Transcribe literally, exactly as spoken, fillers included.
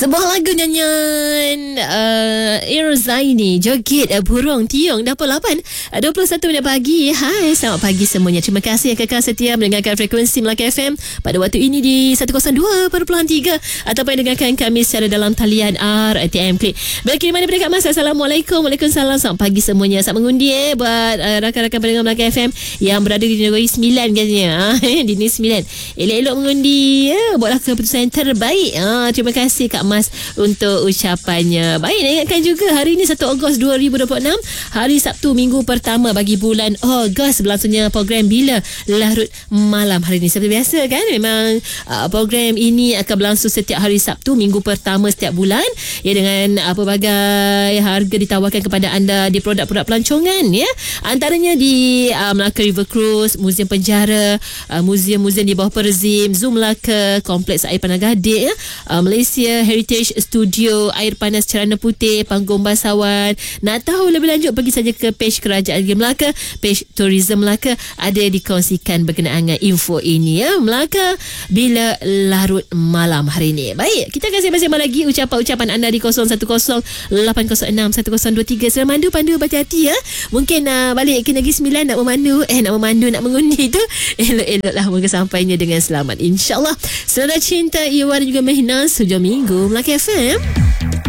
Sebuah lagu nyanyian uh, Irzaini, Joget uh, Burung Tiung. Dah pukul lapan dua puluh satu minit pagi. Hai, selamat pagi semuanya. Terima kasih kekal setia mendengarkan frekuensi Melaka F M pada waktu ini di seratus dua perpuluhan tiga ataupun dengarkan kami secara dalam talian R T M Klik. Berkiriman daripada Kak Mas. Assalamualaikum. Waalaikumsalam. Selamat pagi semuanya. Selamat mengundi eh buat uh, rakan-rakan pendengar Melaka F M yang berada di negeri sembilan katanya. Di negeri sembilan. Elok-elok mengundi ya. Buatlah keputusan yang terbaik. Ah, terima kasih Kak Mas untuk ucapannya. Baik, nak ingatkan juga hari ini satu Ogos dua ribu dua puluh enam, hari Sabtu, minggu pertama bagi bulan Ogos. Berlangsungnya program Bila Larut Malam hari ini. Seperti biasa kan, memang uh, program ini akan berlangsung setiap hari Sabtu, minggu pertama setiap bulan ya, dengan uh, pelbagai harga ditawarkan kepada anda di produk-produk pelancongan ya. Antaranya di uh, Melaka River Cruise, Muzium Penjara, uh, muzium-muzium di bawah Perzim, Zoo Melaka, Kompleks Air Panas Gadik ya, uh, Malaysia Heritage Studio, Air Panas Cerana Putih, Panggung Bangsawan. Nak tahu lebih lanjut, pergi saja ke page Kerajaan Negeri Melaka, page Tourism Melaka, ada dikongsikan berkenaan dengan info ini ya. Melaka Bila Larut Malam hari ini. Baik, kita akan sembang-sembang lagi ucapan-ucapan anda di kosong satu kosong lapan kosong enam satu kosong dua tiga. Selamat mandu, pandu berhati-hati ya. Mungkin uh, balik ke Negeri Sembilan nak memandu, eh nak memandu, nak mengundi tu elok-eloklah moga sampainya dengan selamat, insyaAllah. Saudara cinta, Iwan juga Mehnas, hujung minggu Melaka F M.